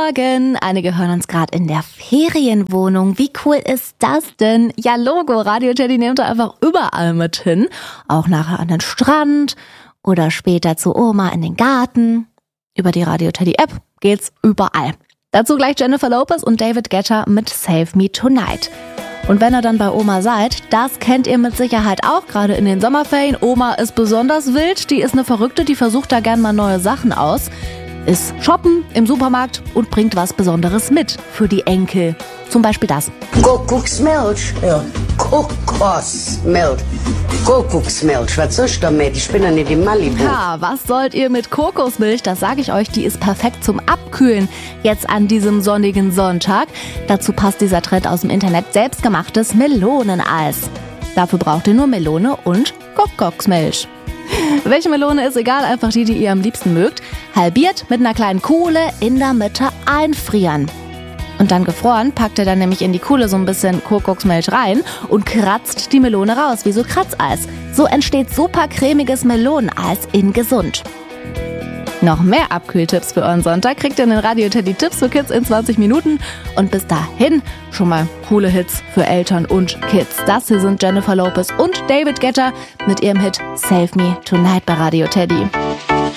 Morgen. Einige hören uns gerade in der Ferienwohnung. Wie cool ist das denn? Ja, Logo, Radio Teddy nimmt da einfach überall mit hin. Auch nachher an den Strand oder später zu Oma in den Garten. Über die Radio Teddy App geht's überall. Dazu gleich Jennifer Lopez und David Guetta mit Save Me Tonight. Und wenn ihr dann bei Oma seid, das kennt ihr mit Sicherheit auch, gerade in den Sommerferien. Oma ist besonders wild, die ist eine Verrückte, die versucht da gern mal neue Sachen aus. Ist shoppen im Supermarkt und bringt was Besonderes mit für die Enkel. Zum Beispiel das. Kuckucksmilch. Ja. Kokosmilch. Kuckucksmilch. Was soll ich damit? Ich bin ja nicht in Malibu. Ja, was sollt ihr mit Kokosmilch? Das sage ich euch, die ist perfekt zum Abkühlen. Jetzt an diesem sonnigen Sonntag. Dazu passt dieser Trend aus dem Internet, selbstgemachtes Meloneneis. Dafür braucht ihr nur Melone und Kokosmilch. Welche Melone ist egal, einfach die ihr am liebsten mögt. Halbiert mit einer kleinen Kuhle in der Mitte einfrieren. Und dann gefroren packt ihr dann nämlich in die Kuhle so ein bisschen Kokosmilch rein und kratzt die Melone raus, wie so Kratzeis. So entsteht super cremiges Meloneneis in gesund. Noch mehr Abkühltipps für euren Sonntag kriegt ihr in den Radio Teddy Tipps für Kids in 20 Minuten. Und bis dahin schon mal coole Hits für Eltern und Kids. Das hier sind Jennifer Lopez und David Guetta mit ihrem Hit Save Me Tonight bei Radio Teddy.